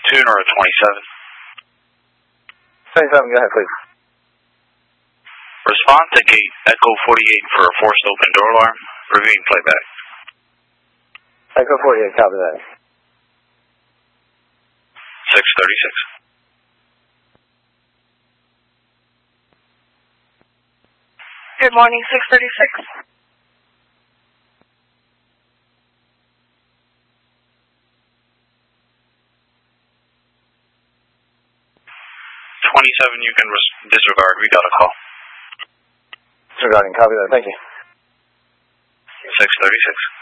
tune or a 27? 27, go ahead, please. Respond to gate Echo 48 for a forced open door alarm. Reviewing playback. Echo 48, copy that. 636. Good morning, 636. 27, you can disregard. We got a call. Disregarding, copy that. Thank you. 636.